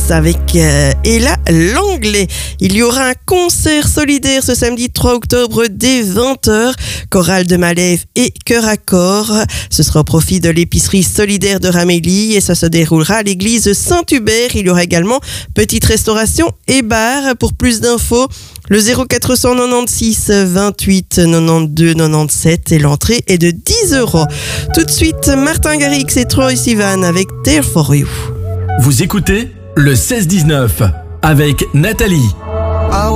avec Ella Langlais. Il y aura un concert solidaire ce samedi 3 octobre dès 20h. Chorale de Malève et Cœur à Corps. Ce sera au profit de l'épicerie solidaire de Ramélie et ça se déroulera à l'église Saint-Hubert. Il y aura également petite restauration et bar. Pour plus d'infos, le 0496 28 92 97 et l'entrée est de 10 €. Tout de suite, Martin Garrix et Troye Sivan avec There For You. Vous écoutez le 16-19 avec Nathalie.